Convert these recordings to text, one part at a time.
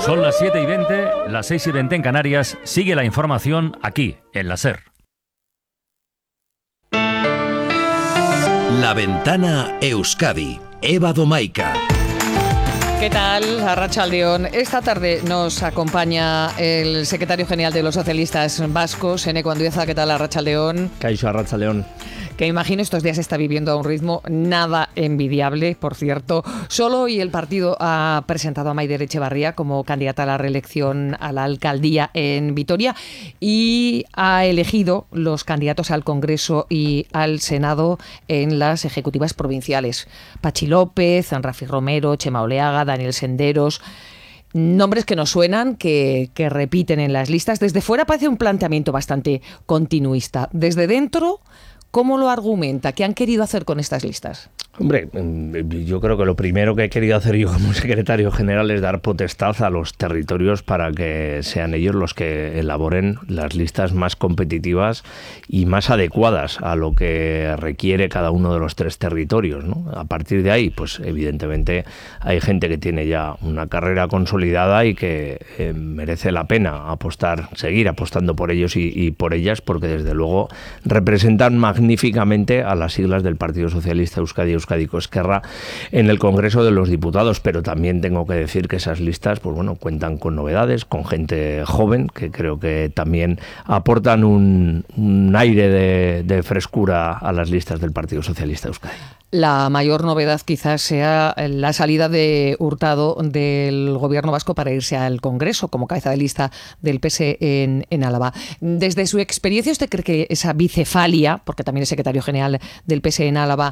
Son las 7:20, las 6:20 en Canarias. Sigue la información aquí, en la SER. La Ventana Euskadi. Eva Domaica. ¿Qué tal, Arratsaldeon? Esta tarde nos acompaña el secretario general de los socialistas vascos, Eneko Andueza. ¿Qué tal, Arratsaldeon? Kaixo, Arratsaldeon. Que imagino estos días está viviendo a un ritmo nada envidiable, por cierto. Solo hoy el partido ha presentado a Maider Etxebarria como candidata a la reelección a la alcaldía en Vitoria y ha elegido los candidatos al Congreso y al Senado en las ejecutivas provinciales. Patxi López, Rafi Romero, Txema Oleaga, Daniel Senderos. Nombres que nos suenan, que repiten en las listas. Desde fuera parece un planteamiento bastante continuista. Desde dentro, ¿cómo lo argumenta? ¿Qué han querido hacer con estas listas? Hombre, yo creo que lo primero que he querido hacer yo como secretario general es dar potestad a los territorios para que sean ellos los que elaboren las listas más competitivas y más adecuadas a lo que requiere cada uno de los tres territorios, ¿no? A partir de ahí, pues evidentemente hay gente que tiene ya una carrera consolidada y que merece la pena seguir apostando por ellos y por ellas, porque desde luego representan magníficamente a las siglas del Partido Socialista Euskadi-Esquerra en el Congreso de los Diputados, pero también tengo que decir que esas listas, pues bueno, cuentan con novedades, con gente joven, que creo que también aportan un aire de frescura a las listas del Partido Socialista Euskadi. La mayor novedad quizás sea la salida de Hurtado del gobierno vasco para irse al Congreso como cabeza de lista del PSE en Álava. Desde su experiencia, ¿usted cree que esa bicefalia, porque también es secretario general del PSE en Álava,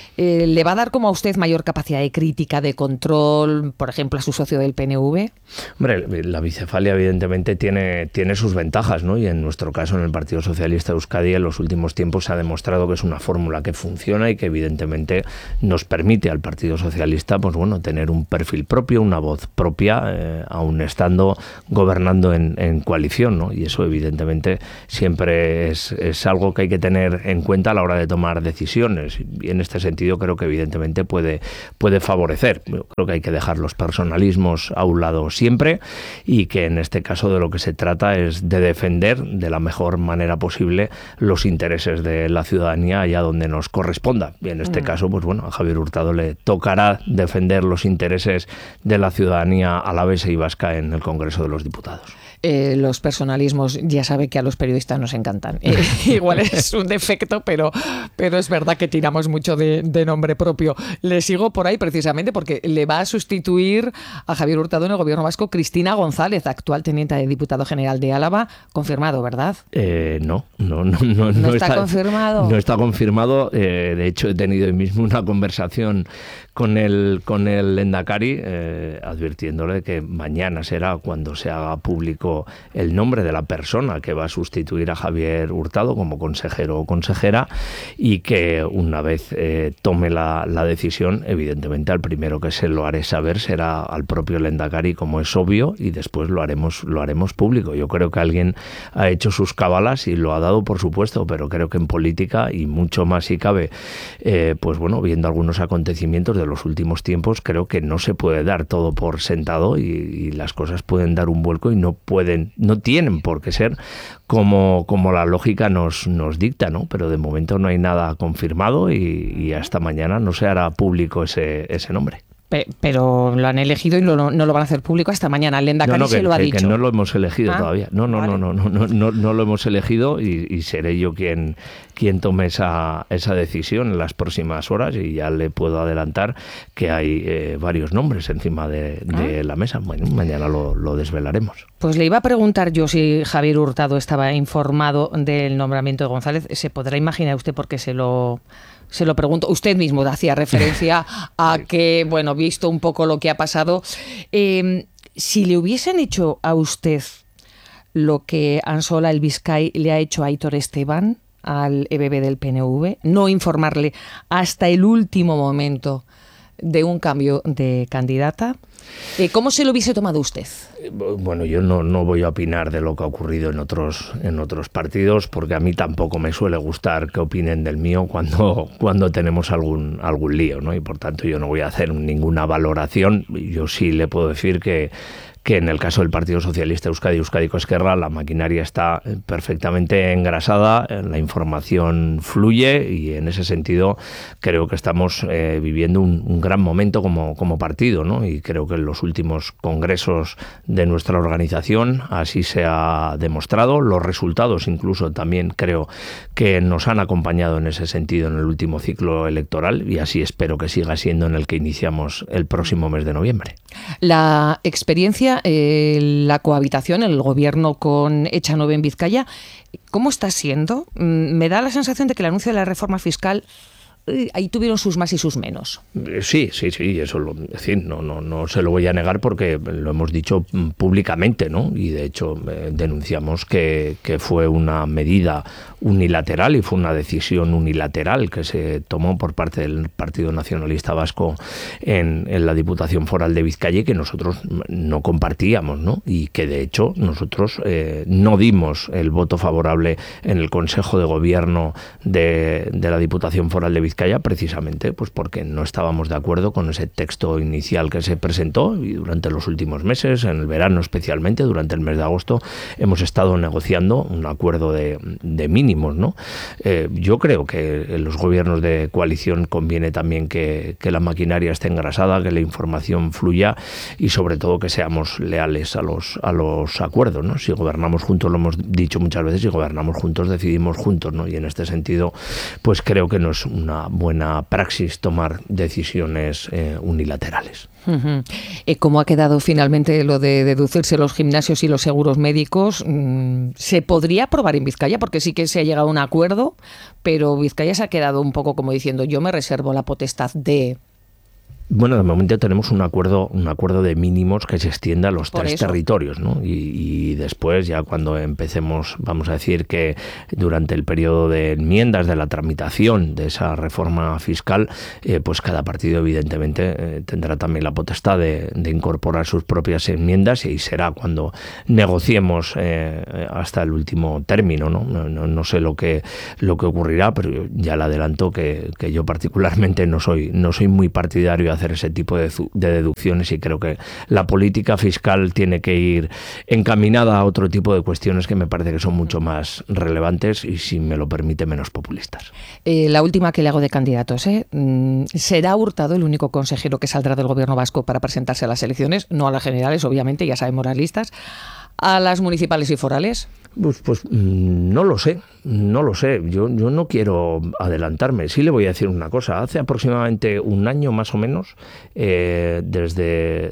le va a dar como a usted mayor capacidad de crítica, de control, por ejemplo, a su socio del PNV? Hombre, la bicefalia evidentemente tiene sus ventajas, ¿no? Y en nuestro caso, en el Partido Socialista Euskadi, en los últimos tiempos se ha demostrado que es una fórmula que funciona y que evidentemente nos permite al Partido Socialista, pues bueno, tener un perfil propio, una voz propia, aún estando gobernando en coalición, ¿no? Y eso evidentemente siempre es algo que hay que tener en cuenta a la hora de tomar decisiones. Y en este sentido creo que evidentemente puede favorecer. Yo creo que hay que dejar los personalismos a un lado siempre y que en este caso de lo que se trata es de defender de la mejor manera posible los intereses de la ciudadanía allá donde nos corresponda. Y en este caso, pues bueno, a Javier Hurtado le tocará defender los intereses de la ciudadanía alavesa y vasca en el Congreso de los Diputados. Los personalismos, ya sabe que a los periodistas nos encantan. Igual es un defecto, pero es verdad que tiramos mucho de nombre propio. Le sigo por ahí precisamente porque le va a sustituir a Javier Hurtado en el gobierno vasco Cristina González, actual teniente de diputado general de Álava. Confirmado, ¿verdad? No está confirmado. No está confirmado. De hecho, he tenido hoy mismo una conversación con el Lehendakari advirtiéndole que mañana será cuando se haga público el nombre de la persona que va a sustituir a Javier Hurtado como consejero o consejera y que una vez tome la decisión, evidentemente al primero que se lo haré saber será al propio Lehendakari, como es obvio, y después lo haremos público. Yo creo que alguien ha hecho sus cábalas y lo ha dado, por supuesto, pero creo que en política, y mucho más si cabe, pues bueno, viendo algunos acontecimientos de los últimos tiempos, creo que no se puede dar todo por sentado y las cosas pueden dar un vuelco y no tienen por qué ser como la lógica nos dicta, ¿no? Pero de momento no hay nada confirmado y hasta mañana no se hará público ese nombre. Pero lo han elegido y no lo van a hacer público hasta mañana. El Lehendakari se lo ha dicho. Que no lo hemos elegido todavía. No lo hemos elegido y seré yo quien tome esa decisión en las próximas horas, y ya le puedo adelantar que hay varios nombres encima de la mesa. Bueno, mañana lo desvelaremos. Pues le iba a preguntar yo si Javier Hurtado estaba informado del nombramiento de González. Se podrá imaginar usted por qué se lo pregunto. Usted mismo hacía referencia a que, bueno, visto un poco lo que ha pasado, si le hubiesen hecho a usted lo que Ansola El Bizkai le ha hecho a Aitor Esteban, al EBB del PNV, no informarle hasta el último momento de un cambio de candidata, ¿cómo se lo hubiese tomado usted? Bueno, yo no voy a opinar de lo que ha ocurrido en otros partidos, porque a mí tampoco me suele gustar que opinen del mío cuando tenemos algún lío, ¿no? Y por tanto yo no voy a hacer ninguna valoración. Yo sí le puedo decir que que en el caso del Partido Socialista Euskadi Esquerra, la maquinaria está perfectamente engrasada, la información fluye y en ese sentido creo que estamos viviendo un gran momento como partido, ¿no? Y creo que en los últimos congresos de nuestra organización así se ha demostrado. Los resultados incluso también creo que nos han acompañado en ese sentido en el último ciclo electoral y así espero que siga siendo en el que iniciamos el próximo mes de noviembre. La experiencia, la cohabitación, el gobierno con Echanove en Vizcaya, ¿cómo está siendo? Me da la sensación de que el anuncio de la reforma fiscal ahí tuvieron sus más y sus menos. Sí, eso no se lo voy a negar porque lo hemos dicho públicamente, ¿no? Y de hecho denunciamos que fue una medida unilateral y fue una decisión unilateral que se tomó por parte del Partido Nacionalista Vasco en la Diputación Foral de Vizcaya y que nosotros no compartíamos, ¿no? Y que de hecho nosotros no dimos el voto favorable en el Consejo de Gobierno de la Diputación Foral de Vizcaya precisamente pues porque no estábamos de acuerdo con ese texto inicial que se presentó y durante los últimos meses, en el verano especialmente, durante el mes de agosto, hemos estado negociando un acuerdo de mínimos, ¿no? Yo creo que en los gobiernos de coalición conviene también que la maquinaria esté engrasada, que la información fluya y sobre todo que seamos leales a los acuerdos, ¿no? Si gobernamos juntos, lo hemos dicho muchas veces, si gobernamos juntos decidimos juntos, ¿no? Y en este sentido pues creo que no es una buena praxis tomar decisiones unilaterales. Uh-huh. ¿Cómo ha quedado finalmente lo de deducirse los gimnasios y los seguros médicos? ¿Se podría aprobar en Vizcaya? Porque sí que se ha llegado a un acuerdo, pero Vizcaya se ha quedado un poco como diciendo yo me reservo la potestad de... Bueno, de momento tenemos un acuerdo de mínimos que se extienda a los tres territorios, ¿no? Y después, ya cuando empecemos, vamos a decir que durante el periodo de enmiendas, de la tramitación de esa reforma fiscal, pues cada partido evidentemente tendrá también la potestad de incorporar sus propias enmiendas y será cuando negociemos hasta el último término, ¿no? No sé lo que ocurrirá, pero ya le adelanto que yo particularmente no soy muy partidario de hacer ese tipo de deducciones y creo que la política fiscal tiene que ir encaminada a otro tipo de cuestiones que me parece que son mucho más relevantes y, si me lo permite, menos populistas. La última que le hago de candidatos, ¿será Hurtado el único consejero que saldrá del gobierno vasco para presentarse a las elecciones? No a las generales, obviamente, ya sabemos las listas. ¿A las municipales y forales? Pues no lo sé. Yo no quiero adelantarme. Sí le voy a decir una cosa. Hace aproximadamente un año más o menos, desde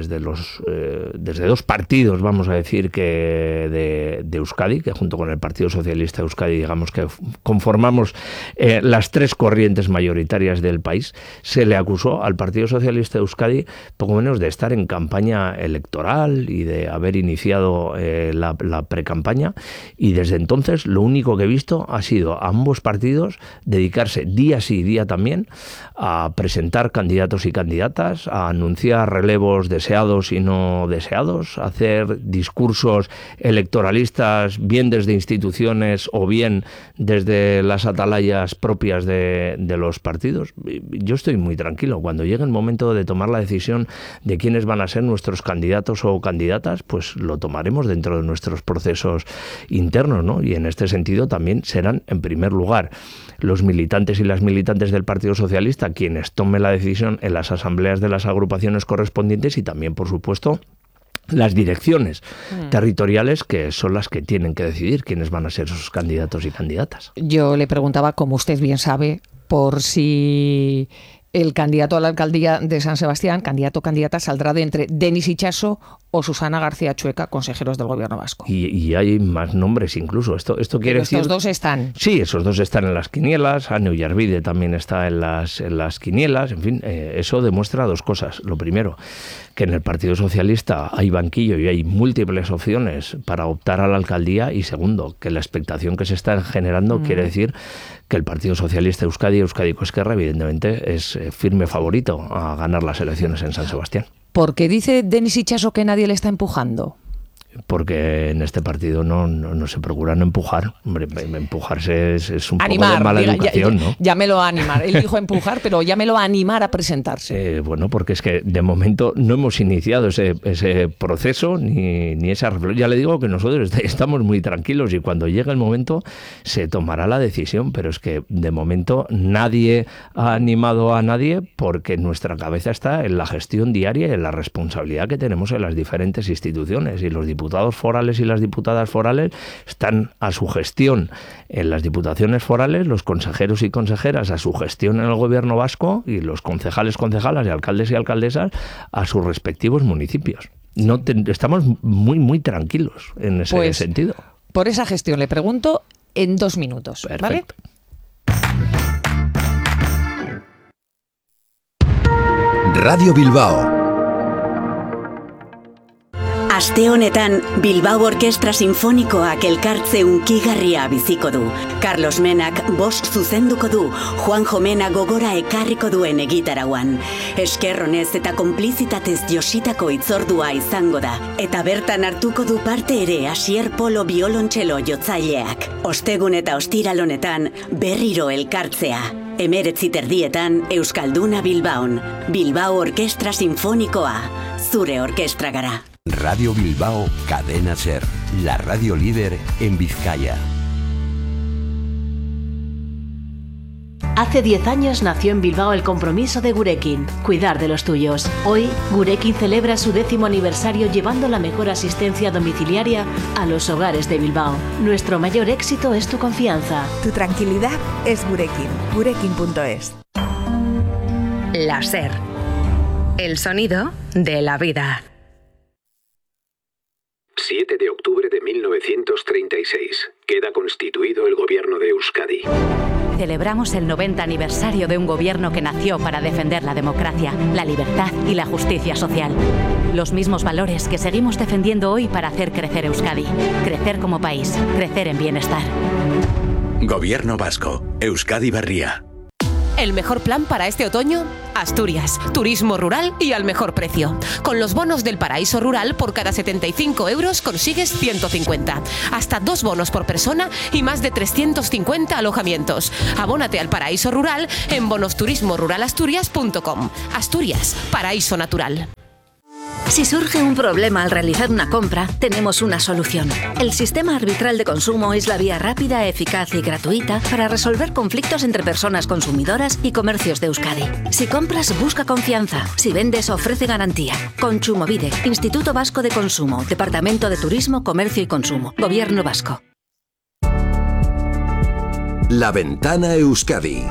dos partidos, vamos a decir, que de Euskadi, que junto con el Partido Socialista Euskadi, digamos que conformamos las tres corrientes mayoritarias del país, se le acusó al Partido Socialista Euskadi poco menos de estar en campaña electoral y de haber iniciado la precampaña. Y desde entonces lo único que he visto ha sido a ambos partidos dedicarse día sí y día también a presentar candidatos y candidatas, a anunciar relevos deseados y no deseados, a hacer discursos electoralistas bien desde instituciones o bien desde las atalayas propias de los partidos. Yo estoy muy tranquilo. Cuando llegue el momento de tomar la decisión de quiénes van a ser nuestros candidatos o candidatas, pues lo tomaremos dentro de nuestros procesos internos, ¿no? Y en este sentido también serán, en primer lugar, los militantes y las militantes del Partido Socialista quienes tomen la decisión en las asambleas de las agrupaciones correspondientes y también, por supuesto, las direcciones territoriales, que son las que tienen que decidir quiénes van a ser sus candidatos y candidatas. Yo le preguntaba, como usted bien sabe, por si el candidato a la alcaldía de San Sebastián, candidato o candidata, saldrá de entre Denis Itxaso o Susana García Chueca, consejeros del gobierno vasco. Y hay más nombres incluso. Esto quiere decir... Estos dos están. Sí, esos dos están en las quinielas. Ane Ullarvide también está en las quinielas. En fin, eso demuestra dos cosas. Lo primero, que en el Partido Socialista hay banquillo y hay múltiples opciones para optar a la alcaldía. Y segundo, que la expectación que se está generando quiere decir que el Partido Socialista Euskadi Esquerra, evidentemente, es firme favorito a ganar las elecciones en San Sebastián. ¿Por qué dice Denis Itxaso que nadie le está empujando? porque en este partido no se procura no empujar. Hombre, empujarse es un animar, poco de mala educación, ¿no? Llámelo a animar. Él dijo empujar, pero llámelo a animar a presentarse. Bueno, porque es que de momento no hemos iniciado ese proceso ni esa reflexión. Ya le digo que nosotros estamos muy tranquilos y cuando llegue el momento se tomará la decisión, pero es que de momento nadie ha animado a nadie porque nuestra cabeza está en la gestión diaria y en la responsabilidad que tenemos en las diferentes instituciones, y los diputados forales y las diputadas forales están a su gestión en las diputaciones forales, los consejeros y consejeras a su gestión en el gobierno vasco y los concejales, concejalas y alcaldes y alcaldesas a sus respectivos municipios. Estamos muy tranquilos en ese sentido. Por esa gestión le pregunto en 2 minutos. Perfecto. ¿Vale? Radio Bilbao. Aste honetan, Bilbao Orkestra Sinfonikoak elkartze hunkigarria biziko du. Carlos Menak bost zuzenduko du, Juanjo Mena gogora ekarriko duen egitarauan. Eskerronez eta konplizitatez jositako hitzordua izango da. Eta bertan hartuko du parte ere Asier Polo biolontxelo jotzaileak. Ostegun eta ostiral honetan, berriro elkartzea. 19:30 Euskalduna Bilbaon. Bilbao Orkestra Sinfonikoa. Zure orkestra gara. Radio Bilbao, Cadena Ser, la radio líder en Vizcaya. Hace 10 años nació en Bilbao el compromiso de Gurekin, cuidar de los tuyos. Hoy, Gurekin celebra su 10º aniversario llevando la mejor asistencia domiciliaria a los hogares de Bilbao. Nuestro mayor éxito es tu confianza. Tu tranquilidad es Gurekin. Gurekin.es. La Ser. El sonido de la vida. 7 de octubre de 1936. Queda constituido el gobierno de Euskadi. Celebramos el 90 aniversario de un gobierno que nació para defender la democracia, la libertad y la justicia social. Los mismos valores que seguimos defendiendo hoy para hacer crecer Euskadi. Crecer como país, crecer en bienestar. Gobierno vasco, Euskadi Barría. El mejor plan para este otoño, Asturias, turismo rural y al mejor precio. Con los bonos del Paraíso Rural, por cada 75 euros consigues 150. Hasta 2 bonos por persona y más de 350 alojamientos. Abónate al Paraíso Rural en bonosturismoruralasturias.com. Asturias, paraíso natural. Si surge un problema al realizar una compra, tenemos una solución. El sistema arbitral de consumo es la vía rápida, eficaz y gratuita para resolver conflictos entre personas consumidoras y comercios de Euskadi. Si compras, busca confianza. Si vendes, ofrece garantía. Kontsumobide, Instituto Vasco de Consumo, Departamento de Turismo, Comercio y Consumo, Gobierno Vasco. La Ventana Euskadi.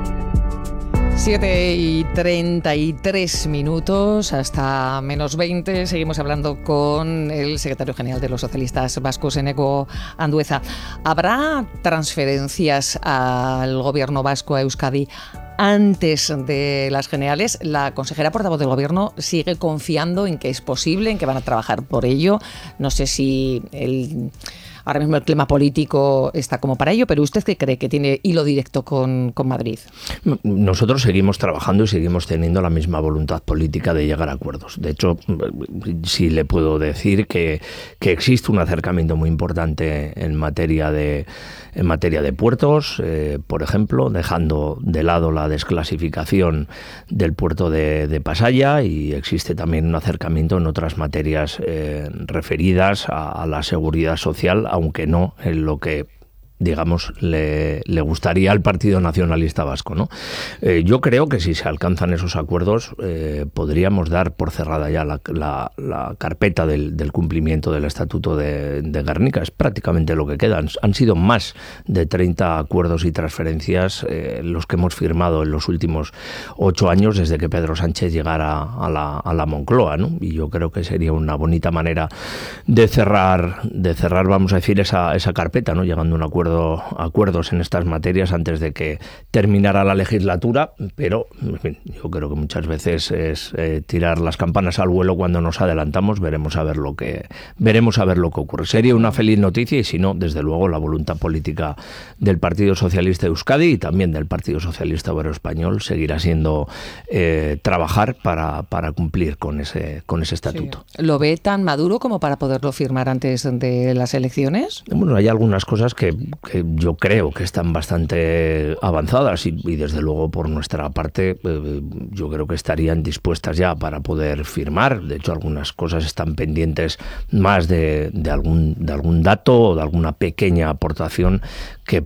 7:33 hasta menos 20. Seguimos hablando con el secretario general de los socialistas vascos, Eneko Andueza. ¿Habrá transferencias al gobierno vasco, a Euskadi, antes de las generales? La consejera portavoz del gobierno sigue confiando en que es posible, en que van a trabajar por ello. No sé si ahora mismo el clima político está como para ello, pero ¿usted qué cree que tiene hilo directo con Madrid? Nosotros seguimos trabajando y seguimos teniendo la misma voluntad política de llegar a acuerdos. De hecho, sí le puedo decir que existe un acercamiento muy importante en materia de puertos, por ejemplo, dejando de lado la desclasificación del puerto de Pasaia, y existe también un acercamiento en otras materias referidas a la seguridad social, aunque no en lo que, digamos, le gustaría al Partido Nacionalista Vasco, ¿no? Yo creo que si se alcanzan esos acuerdos podríamos dar por cerrada ya la carpeta del cumplimiento del Estatuto de Gernika. Es prácticamente lo que quedan. Han sido más de 30 acuerdos y transferencias los que hemos firmado en los últimos 8 años desde que Pedro Sánchez llegara a la Moncloa, ¿no? Y yo creo que sería una bonita manera de cerrar, vamos a decir, esa carpeta, ¿no? Llegando a un acuerdo acuerdos en estas materias antes de que terminara la legislatura, pero en fin, yo creo que muchas veces es tirar las campanas al vuelo cuando nos adelantamos. Veremos a ver lo que ocurre. Sería una feliz noticia y si no, desde luego la voluntad política del Partido Socialista de Euskadi y también del Partido Socialista Obrero Español seguirá siendo trabajar para cumplir con ese estatuto. Sí. ¿Lo ve tan maduro como para poderlo firmar antes de las elecciones? Bueno, hay algunas cosas que yo creo que están bastante avanzadas y desde luego por nuestra parte yo creo que estarían dispuestas ya para poder firmar. De hecho, algunas cosas están pendientes más de algún dato o de alguna pequeña aportación que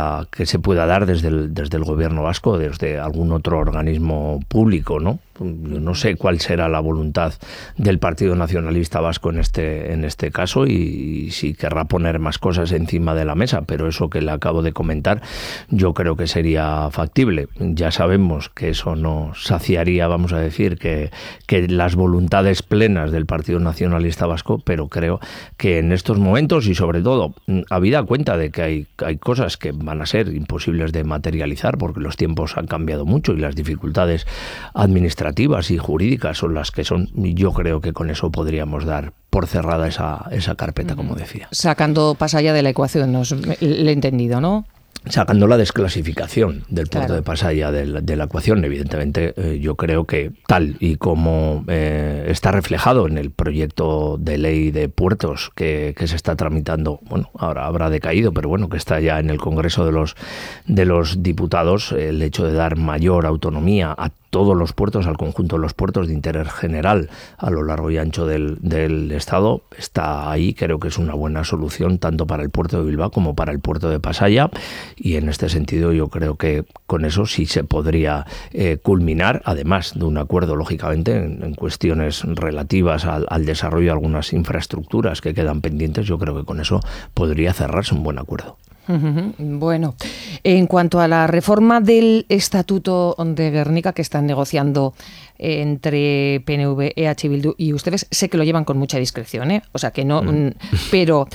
se pueda dar desde el gobierno vasco, desde algún otro organismo público, ¿no? Yo no sé cuál será la voluntad del Partido Nacionalista Vasco en este caso y si querrá poner más cosas encima de la mesa, pero eso que le acabo de comentar yo creo que sería factible. Ya sabemos que eso no saciaría, vamos a decir, que las voluntades plenas del Partido Nacionalista Vasco, pero creo que en estos momentos y sobre todo habida cuenta de que hay cosas que van a ser imposibles de materializar porque los tiempos han cambiado mucho y las dificultades administrativas y jurídicas son las que son, y yo creo que con eso podríamos dar por cerrada esa carpeta, como decía. Sacando Pasaia de la ecuación, le he entendido, ¿no? Sacando la desclasificación del puerto de Pasaia de la ecuación, evidentemente yo creo que tal y como está reflejado en el proyecto de ley de puertos que se está tramitando, bueno, ahora habrá decaído, pero bueno, que está ya en el Congreso de los Diputados, el hecho de dar mayor autonomía a todos los puertos, al conjunto de los puertos de interés general a lo largo y ancho del Estado, está ahí. Creo que es una buena solución tanto para el puerto de Bilbao como para el puerto de Pasaia y en este sentido yo creo que con eso sí se podría culminar, además de un acuerdo lógicamente en cuestiones relativas al desarrollo de algunas infraestructuras que quedan pendientes. Yo creo que con eso podría cerrarse un buen acuerdo. Bueno, en cuanto a la reforma del Estatuto de Gernika que están negociando entre PNV, EH Bildu y ustedes, sé que lo llevan con mucha discreción, o sea que no, pero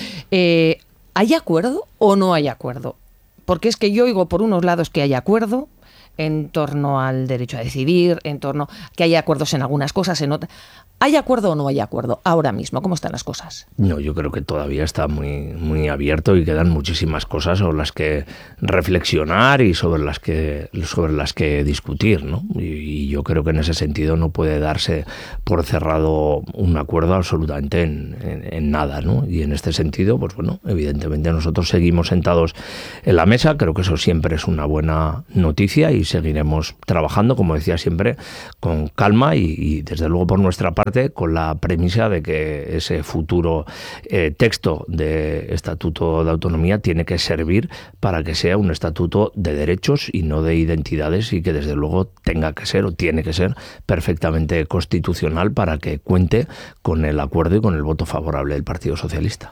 ¿hay acuerdo o no hay acuerdo? Porque es que yo oigo por unos lados que hay acuerdo en torno al derecho a decidir, en torno que hay acuerdos en algunas cosas, en otras. ¿Hay acuerdo o no hay acuerdo ahora mismo? ¿Cómo están las cosas? No, yo creo que todavía está muy, muy abierto y quedan muchísimas cosas sobre las que reflexionar y sobre las que discutir, ¿no? Y yo creo que en ese sentido no puede darse por cerrado un acuerdo absolutamente en nada, ¿no? Y en este sentido, pues bueno, evidentemente nosotros seguimos sentados en la mesa. Creo que eso siempre es una buena noticia y seguiremos trabajando, como decía siempre, con calma y desde luego por nuestra parte con la premisa de que ese futuro texto de Estatuto de Autonomía tiene que servir para que sea un estatuto de derechos y no de identidades y que desde luego tenga que ser o tiene que ser perfectamente constitucional para que cuente con el acuerdo y con el voto favorable del Partido Socialista.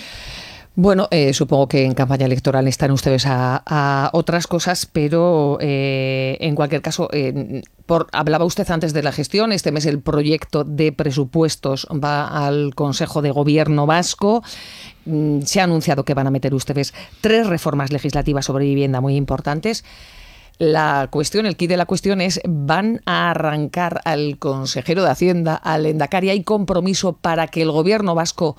Bueno, supongo que en campaña electoral están ustedes a otras cosas, pero en cualquier caso, hablaba usted antes de la gestión. Este mes el proyecto de presupuestos va al Consejo de Gobierno vasco. Se ha anunciado que van a meter ustedes 3 reformas legislativas sobre vivienda muy importantes. La cuestión, el quid de la cuestión es, ¿van a arrancar al consejero de Hacienda, al Lehendakari? ¿Hay compromiso para que el Gobierno vasco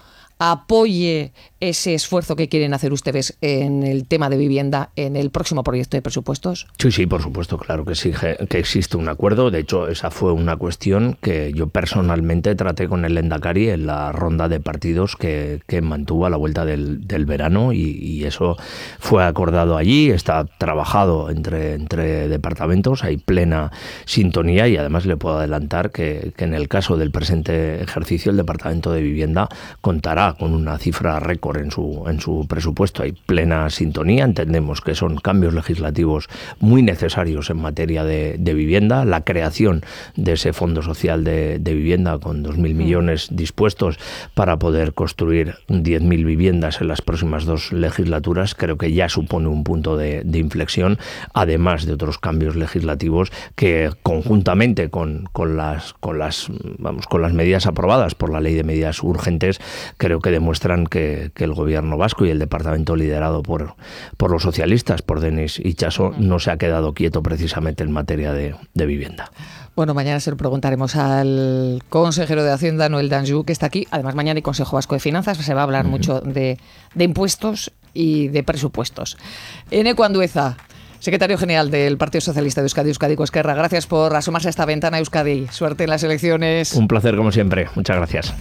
apoye ese esfuerzo que quieren hacer ustedes en el tema de vivienda en el próximo proyecto de presupuestos? Sí, por supuesto, claro que sí, que existe un acuerdo. De hecho, esa fue una cuestión que yo personalmente traté con el Lehendakari en la ronda de partidos que mantuvo a la vuelta del verano y eso fue acordado allí, está trabajado entre departamentos, hay plena sintonía y además le puedo adelantar que en el caso del presente ejercicio el Departamento de Vivienda contará con una cifra récord en su presupuesto. Hay plena sintonía, entendemos que son cambios legislativos muy necesarios en materia de vivienda, la creación de ese Fondo Social de Vivienda con 2.000 millones dispuestos para poder construir 10.000 viviendas en las próximas 2 legislaturas, creo que ya supone un punto de inflexión, además de otros cambios legislativos que conjuntamente con las medidas aprobadas por la Ley de Medidas Urgentes, creo creo que demuestran que el gobierno vasco y el departamento liderado por los socialistas, por Denis Itxaso, no se ha quedado quieto precisamente en materia de vivienda. Bueno, mañana se lo preguntaremos al consejero de Hacienda, Noel Danjou, que está aquí. Además, mañana hay Consejo Vasco de Finanzas, se va a hablar mucho de impuestos y de presupuestos. Eneco Andueza, secretario general del Partido Socialista de Euskadi, Euskadiko Ezkerra, gracias por asomarse a esta ventana a Euskadi. Suerte en las elecciones. Un placer como siempre. Muchas gracias.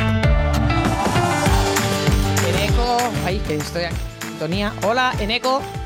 Eneco, ay, que estoy aquí. Hola, Eneco.